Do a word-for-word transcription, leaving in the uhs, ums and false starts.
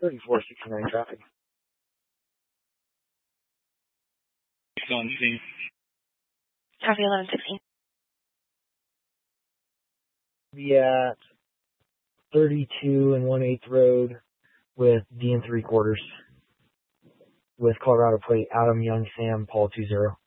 thirty-four sixty-nine traffic. On scene. Copy eleven sixteen. Be at thirty-two and one eighth Road with D and three quarters with Colorado plate Adam Young Sam Paul two zero.